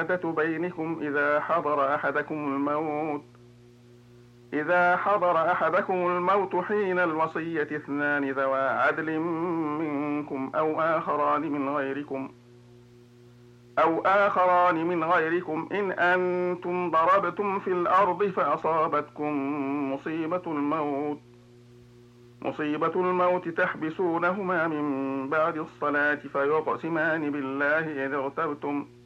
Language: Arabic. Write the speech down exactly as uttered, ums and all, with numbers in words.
شهادة بينكم إذا حضر أحدكم الموت إذا حضر أحدكم الموت حين الوصية اثنان ذوى عدل منكم أو آخران من غيركم أو آخران من غيركم إن أنتم ضربتم في الأرض فأصابتكم مصيبة الموت مصيبة الموت تحبسونهما من بعد الصلاة فيقسمان بالله إذا ارتبتم